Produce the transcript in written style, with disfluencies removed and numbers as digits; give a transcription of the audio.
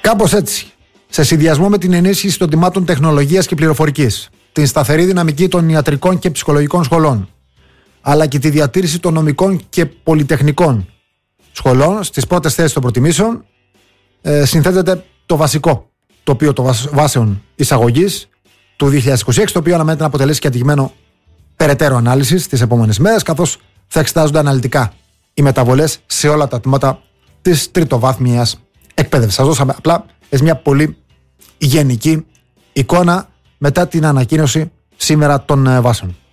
Κάπως έτσι, σε συνδυασμό με την ενίσχυση των τμήματων τεχνολογίας και πληροφορικής, την σταθερή δυναμική των ιατρικών και ψυχολογικών σχολών, αλλά και τη διατήρηση των νομικών και πολυτεχνικών σχολών στις πρώτες θέσεις των προτιμήσεων, συνθέτεται το βασικό τοπίο των βάσεων εισαγωγής του 2026, το οποίο αναμένεται να αποτελέσει και αντικείμενο περαιτέρω ανάλυσης τις επόμενες μέρες, καθώς θα εξετάζονται αναλυτικά οι μεταβολές σε όλα τα τμήματα της τριτοβάθμιας εκπαίδευσης. Σας δώσαμε απλά μια πολύ γενική εικόνα μετά την ανακοίνωση σήμερα των βάσεων.